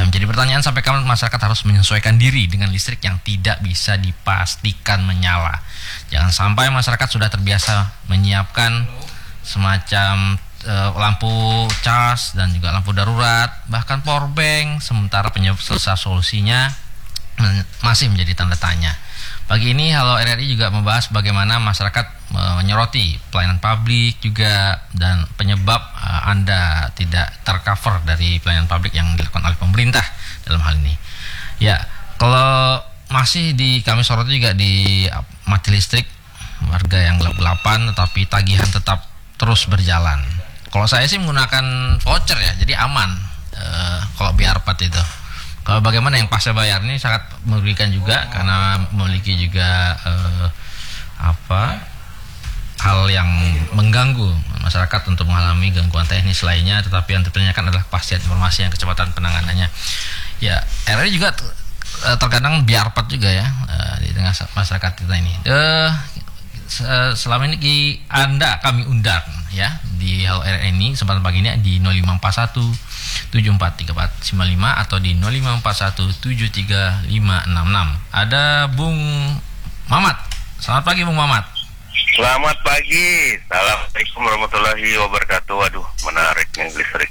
menjadi pertanyaan sampai kapan masyarakat harus menyesuaikan diri dengan listrik yang tidak bisa dipastikan menyala. Jangan sampai masyarakat sudah terbiasa menyiapkan semacam lampu cas dan juga lampu darurat, bahkan power bank, sementara penyelesaian solusinya masih menjadi tanda tanya. Pagi ini Halo RRI juga membahas bagaimana masyarakat menyoroti pelayanan publik juga dan penyebab Anda tidak tercover dari pelayanan publik yang dilakukan oleh pemerintah dalam hal ini. Ya, kalau masih kami soroti juga di mati listrik warga yang gelap-gelapan tetapi tagihan tetap terus berjalan. Kalau saya sih menggunakan voucher ya, jadi aman kalau BR4 itu. Kalau bagaimana yang pasca bayar ini sangat merugikan juga karena memiliki juga hal yang mengganggu masyarakat untuk mengalami gangguan teknis lainnya, tetapi yang ditanyakan adalah kepastian informasi yang kecepatan penanganannya. Ya, RRI juga terkadang BR4 juga ya di tengah masyarakat kita ini. Selama ini kami undang ya di Halo RRI ini kesempatan pagi ini di 0541 743495 atau di 0541 73566. Ada Bung Mamat. Selamat pagi Bung Mamat. Selamat pagi. Assalamualaikum warahmatullahi wabarakatuh. Waduh, menarik nih listrik.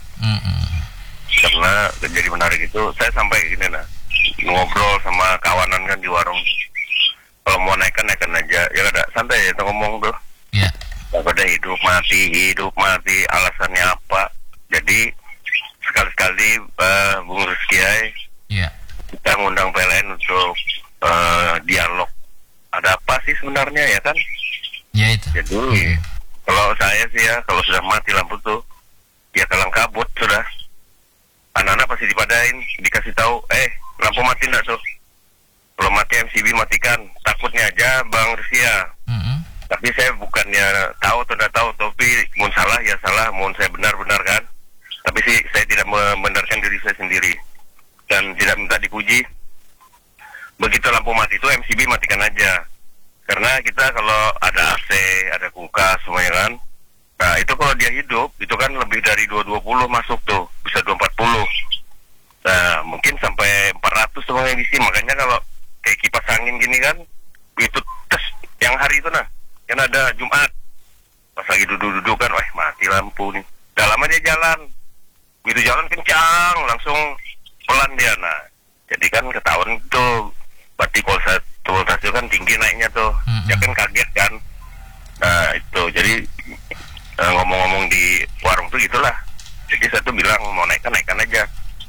Karena jadi menarik itu saya sampai gini ngobrol sama kawanan kan di warung. Kalau mau naikkan aja, ya ada santai ya ngomong tuh. Iya. Pada hidup mati, alasannya apa? Jadi sekali-sekali Bung Rizky, kita ngundang PLN untuk dialog. Ada apa sih sebenarnya ya kan? Ya itu. Jadi kalau saya sih ya, kalau sudah mati lampu tuh, ya kalang kabut sudah. Anak-anak pasti dipadain, dikasih tahu, lampu mati enggak tuh? Kalau mati MCB matikan, takutnya aja Bang Rizky ya. Tapi saya bukannya tahu atau tidak tahu, tapi mohon salah ya salah, mohon saya benar-benar kan. Tapi sih saya tidak membenarkan diri saya sendiri dan tidak minta dipuji. Begitu lampu mati itu MCB matikan aja. Karena kita kalau ada AC, ada kulkas semuanya kan. Nah itu kalau dia hidup, itu kan lebih dari 220 masuk tuh, bisa 240. Nah mungkin sampai 400 semuanya isi. Makanya kalau kayak kipas angin gini kan, itu tes yang hari itu kan ada Jumat. Pas lagi duduk-duduk kan, mati lampu nih. Dalam aja jalan. Begitu jalan kencang, langsung pelan dia. Nah, jadi kan ketahuan tuh, berarti voltase itu kan tinggi naiknya tuh. Ya kan kaget kan. Nah, itu. Jadi ngomong-ngomong di warung tuh gitulah. Jadi saya tuh bilang mau naikkan aja.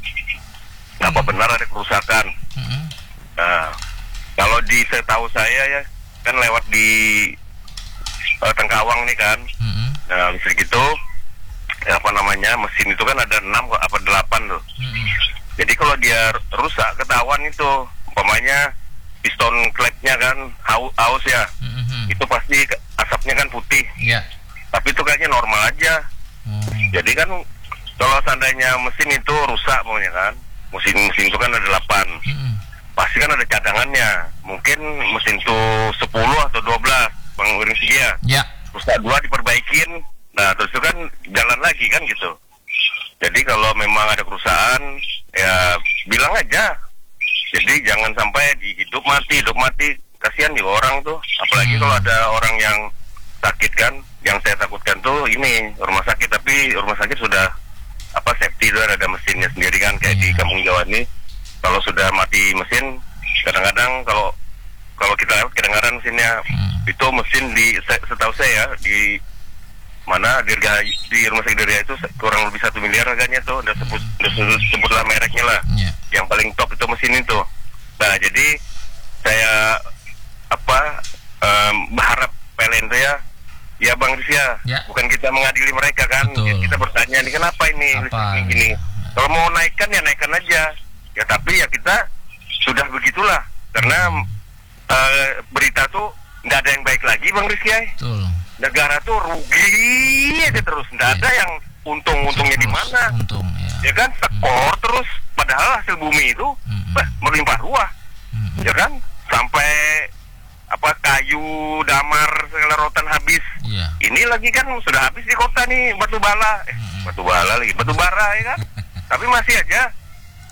Apa benar ada kerusakan? Nah, kalau setahu saya ya, kan lewat di Tengkawang nih kan. Nah, listrik itu mesin itu kan ada 6 apa 8 tuh. Jadi kalau dia rusak ketahuan itu, umpamanya piston klepnya kan aus ya. Itu pasti asapnya kan putih. Tapi itu kayaknya normal aja. Jadi kan kalau seandainya mesin itu rusak pokoknya kan, mesin itu kan ada 8. Pasti kan ada cadangannya. Mungkin mesin itu 10 atau 12 Bang Uring Sigia. Rusak 2 diperbaikin. Nah terus itu kan jalan lagi kan gitu. Jadi kalau memang ada kerusakan ya bilang aja. Jadi jangan sampai hidup mati. Kasihan juga orang tuh. Apalagi kalau ada orang yang sakit kan. Yang saya takutkan tuh ini rumah sakit, tapi rumah sakit sudah safety itu ada mesinnya sendiri kan, kayak di Kampung Jawa ini. Kalau sudah mati mesin, kadang-kadang kalau kita lewat kadang-kadang mesinnya itu mesin setahu saya di mana di rumah sakit Dirga itu kurang lebih 1 miliar harganya tuh. Udah sebutlah mereknya lah. Yang paling top itu mesin itu. Nah jadi saya berharap PLN itu ya Bang Rizya, bukan kita mengadili mereka kan. Ya, kita bertanya nih kenapa ini listrik gini. Kalau mau naikkan ya naikkan aja. Ya tapi ya kita sudah begitulah. Karena berita tuh nggak ada yang baik lagi Bang Rizky. Negara tuh rugi aja terus, nggak ada yang untungnya di mana. Ya kan skor terus, padahal hasil bumi itu melimpah ruah. Ya kan sampai kayu, damar, segala rotan habis. Ini lagi kan sudah habis di kota nih batu bara lagi, batu bara ya kan. Tapi masih aja